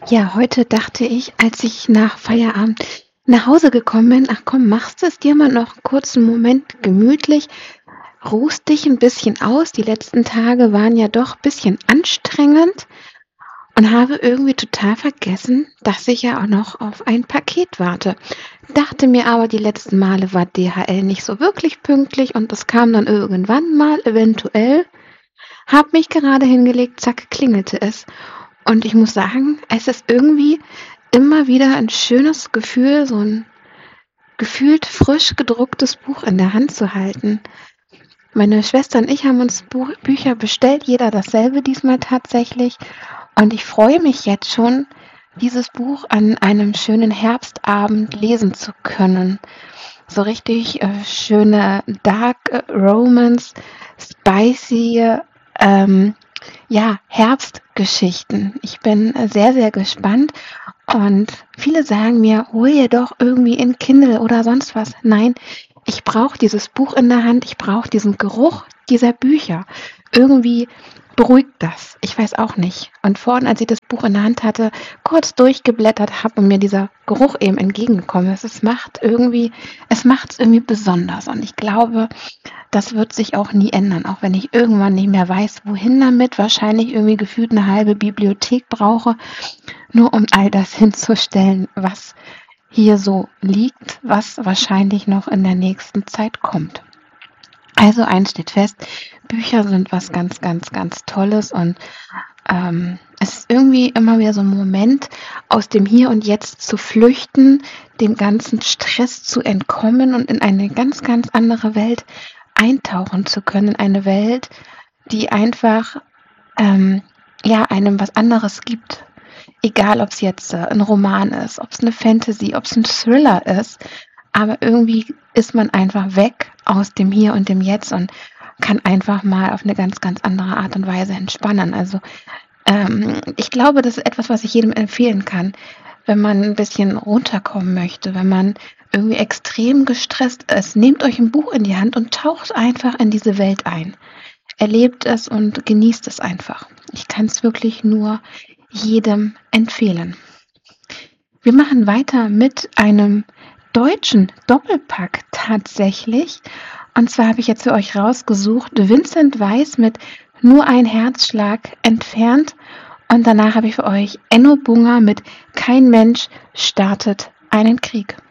Ja, heute dachte ich, als ich nach Feierabend nach Hause gekommen bin: „Ach komm, machst es dir mal noch kurz 'n Moment gemütlich, ruhst dich 'n bisschen aus.“ Die letzten Tage waren ja doch bisschen anstrengend und habe irgendwie total vergessen, dass ich ja auch noch auf ein Paket warte. Dachte mir aber, die letzten Male war DHL nicht so wirklich pünktlich und das kam dann irgendwann mal eventuell. Habe mich gerade hingelegt, zack, klingelte es. Und ich muss sagen, es ist irgendwie immer wieder ein schönes Gefühl, so 'n gefühlt frisch gedrucktes Buch in der Hand zu halten. Meine Schwester und ich haben uns Bücher bestellt, jeder dasselbe diesmal tatsächlich. Und ich freue mich jetzt schon, dieses Buch an einem schönen Herbstabend lesen zu können. So richtig, schöne Dark Romance, spicy, ähm, ja, Herbstgeschichten. Ich bin sehr, sehr gespannt und viele sagen mir: „Hol dir doch irgendwie in Kindle oder sonst was.“ Nein, ich brauche dieses Buch in der Hand. Ich brauche diesen Geruch dieser Bücher. Irgendwie beruhigt das. Ich weiß auch nicht. Und vorhin, als ich das Buch in der Hand hatte, kurz durchgeblättert habe und mir dieser Geruch eben entgegengekommen ist, es macht's irgendwie besonders. Und ich glaube, das wird sich auch nie ändern, auch wenn ich irgendwann nicht mehr weiß, wohin damit, wahrscheinlich irgendwie gefühlt 'ne halbe Bibliothek brauche, nur um all das hinzustellen, was hier so liegt, was wahrscheinlich noch in der nächsten Zeit kommt. Also eins steht fest, Bücher sind was ganz, ganz, ganz Tolles und, es ist irgendwie immer wieder so 'n Moment, aus dem Hier und Jetzt zu flüchten, dem ganzen Stress zu entkommen und in eine ganz, ganz andere Welt eintauchen zu können, in eine Welt, die einfach, ähm, ja, einem was anderes gibt. Egal, ob's jetzt, 'n Roman ist, ob's 'ne Fantasy, ob's 'n Thriller ist, aber irgendwie ist man einfach weg aus dem Hier und dem Jetzt und kann einfach mal auf 'ne ganz, ganz andere Art und Weise entspannen. Also, ich glaube, das ist etwas, was ich jedem empfehlen kann, wenn man 'n bisschen runterkommen möchte, wenn man irgendwie extrem gestresst ist. Nehmt euch 'n Buch in die Hand und taucht einfach in diese Welt ein. Erlebt es und genießt es einfach. Ich kann's wirklich nur jedem empfehlen. Wir machen weiter mit einem deutschen Doppelpack tatsächlich. Und zwar habe ich jetzt für euch rausgesucht Vincent Weiss mit „Nur ein Herzschlag entfernt“ und danach habe ich für euch Enno Bunger mit „Kein Mensch startet einen Krieg“.